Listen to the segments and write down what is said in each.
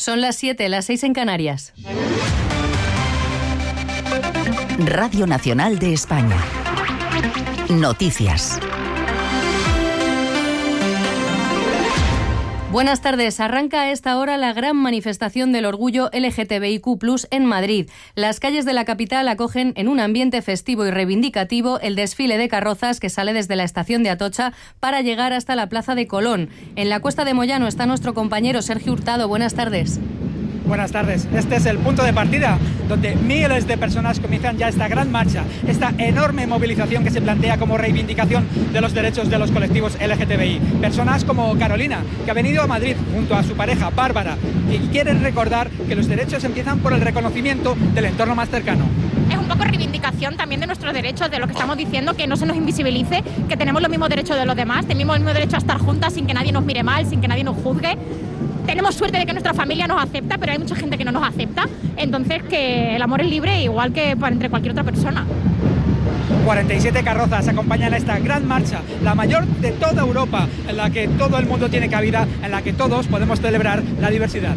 Son las 7, las 6 en Canarias. Radio Nacional de España. Noticias. Buenas tardes. Arranca a esta hora la gran manifestación del orgullo LGTBIQ+ en Madrid. Las calles de la capital acogen en un ambiente festivo y reivindicativo el desfile de carrozas que sale desde la estación de Atocha para llegar hasta la Plaza de Colón. En la Cuesta de Moyano está nuestro compañero Sergio Hurtado. Buenas tardes. Buenas tardes. Este es el punto de partida donde miles de personas comienzan ya esta gran marcha, esta enorme movilización que se plantea como reivindicación de los derechos de los colectivos LGTBI. Personas como Carolina, que ha venido a Madrid junto a su pareja Bárbara y quieren recordar que los derechos empiezan por el reconocimiento del entorno más cercano. Es un poco reivindicación también de nuestros derechos, de lo que estamos diciendo, que no se nos invisibilice, que tenemos los mismos derechos de los demás, tenemos el mismo derecho a estar juntas sin que nadie nos mire mal, sin que nadie nos juzgue. Tenemos suerte de que nuestra familia nos acepta, pero hay mucha gente que no nos acepta. Entonces, que el amor es libre, igual que entre cualquier otra persona. 47 carrozas acompañan a esta gran marcha, la mayor de toda Europa, en la que todo el mundo tiene cabida, en la que todos podemos celebrar la diversidad.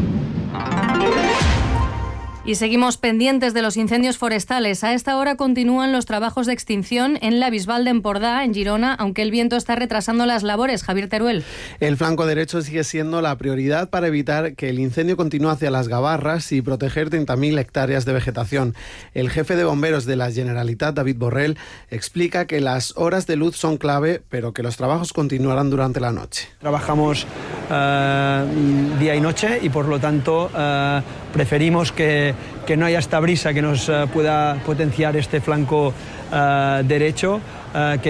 Y seguimos pendientes de los incendios forestales. A esta hora continúan los trabajos de extinción en la Bisbal de Empordà, en Girona, aunque el viento está retrasando las labores. Javier Teruel. El flanco derecho sigue siendo la prioridad para evitar que el incendio continúe hacia las Gavarras y proteger 30.000 hectáreas de vegetación. El jefe de bomberos de la Generalitat, David Borrell, explica que las horas de luz son clave, pero que los trabajos continuarán durante la noche. Trabajamos día y noche y por lo tanto preferimos que no haya esta brisa que nos pueda potenciar este flanco derecho, que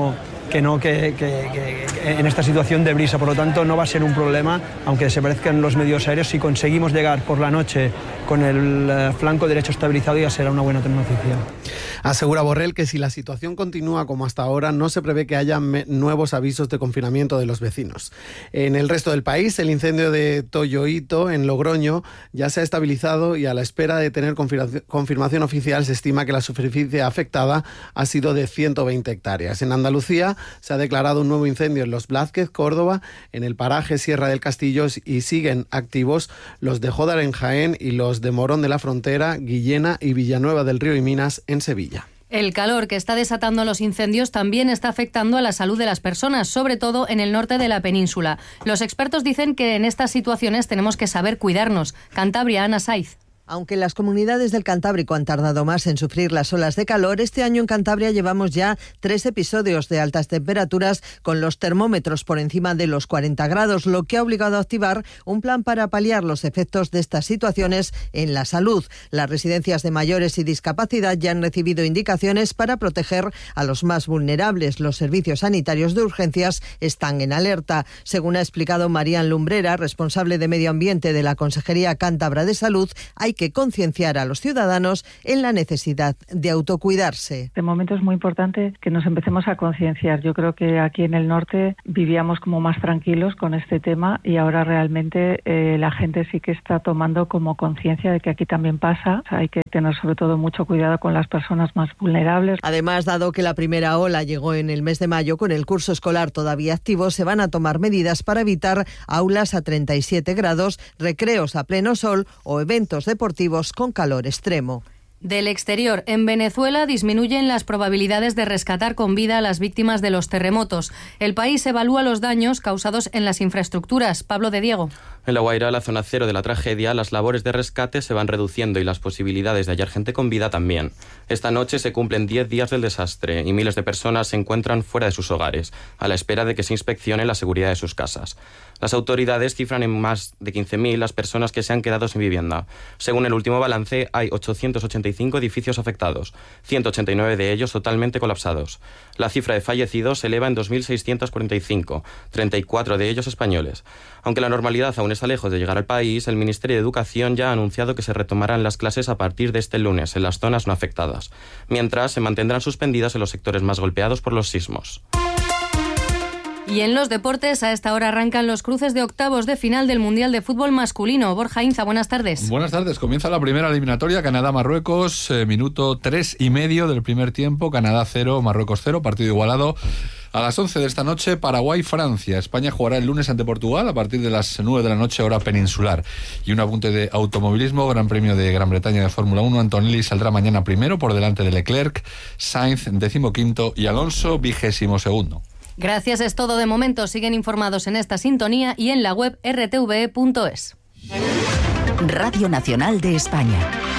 en esta situación de brisa. Por lo tanto, no va a ser un problema, aunque se parezcan los medios aéreos. Si conseguimos llegar por la noche con el flanco derecho estabilizado, ya será una buena noticia. Asegura Borrell que si la situación continúa como hasta ahora, no se prevé que haya nuevos avisos de confinamiento de los vecinos. En el resto del país, el incendio de Toyoito, en Logroño, ya se ha estabilizado y a la espera de tener confirmación oficial, se estima que la superficie afectada ha sido de 120 hectáreas. En Andalucía se ha declarado un nuevo incendio en Los Blázquez, Córdoba, en el paraje Sierra del Castillo, y siguen activos los de Jódar en Jaén y los de Morón de la Frontera, Guillena y Villanueva del Río y Minas en Sevilla. El calor que está desatando los incendios también está afectando a la salud de las personas, sobre todo en el norte de la península. Los expertos dicen que en estas situaciones tenemos que saber cuidarnos. Cantabria, Ana Saiz. Aunque las comunidades del Cantábrico han tardado más en sufrir las olas de calor, este año en Cantabria llevamos ya 3 episodios de altas temperaturas con los termómetros por encima de los 40 grados, lo que ha obligado a activar un plan para paliar los efectos de estas situaciones en la salud. Las residencias de mayores y discapacidad ya han recibido indicaciones para proteger a los más vulnerables. Los servicios sanitarios de urgencias están en alerta. Según ha explicado Marían Lumbrera, responsable de Medio Ambiente de la Consejería Cántabra de Salud, hay que concienciar a los ciudadanos en la necesidad de autocuidarse. De momento es muy importante que nos empecemos a concienciar. Yo creo que aquí en el norte vivíamos como más tranquilos con este tema y ahora realmente la gente sí que está tomando como conciencia de que aquí también pasa. O sea, hay que tener sobre todo mucho cuidado con las personas más vulnerables. Además, dado que la primera ola llegó en el mes de mayo, con el curso escolar todavía activo, se van a tomar medidas para evitar aulas a 37 grados, recreos a pleno sol o eventos deportivos con calor extremo. Del exterior, en Venezuela disminuyen las probabilidades de rescatar con vida a las víctimas de los terremotos. El país evalúa los daños causados en las infraestructuras. Pablo de Diego. En La Guaira, la zona cero de la tragedia, las labores de rescate se van reduciendo y las posibilidades de hallar gente con vida también. Esta noche se cumplen 10 días del desastre y miles de personas se encuentran fuera de sus hogares, a la espera de que se inspeccione la seguridad de sus casas. Las autoridades cifran en más de 15.000 las personas que se han quedado sin vivienda. Según el último balance, hay 885 edificios afectados, 189 de ellos totalmente colapsados. La cifra de fallecidos se eleva en 2.645, 34 de ellos españoles. Aunque la normalidad aún está lejos de llegar al país, el Ministerio de Educación ya ha anunciado que se retomarán las clases a partir de este lunes en las zonas no afectadas, mientras se mantendrán suspendidas en los sectores más golpeados por los sismos. Y en los deportes, a esta hora arrancan los cruces de octavos de final del Mundial de Fútbol Masculino. Borja Inza, buenas tardes. Buenas tardes. Comienza la primera eliminatoria, Canadá-Marruecos, minuto 3,5 del primer tiempo, Canadá 0, Marruecos 0, partido igualado. A las 11 de esta noche, Paraguay-Francia. España jugará el lunes ante Portugal a partir de las 9 de la noche, hora peninsular. Y un apunte de automovilismo, Gran Premio de Gran Bretaña de Fórmula 1. Antonelli saldrá mañana primero por delante de Leclerc, Sainz 15º y Alonso 22º. Gracias, es todo de momento. Siguen informados en esta sintonía y en la web rtve.es. Radio Nacional de España.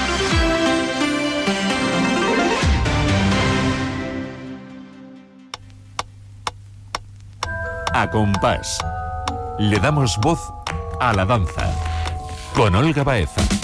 A compás. Le damos voz a la danza. Con Olga Baeza.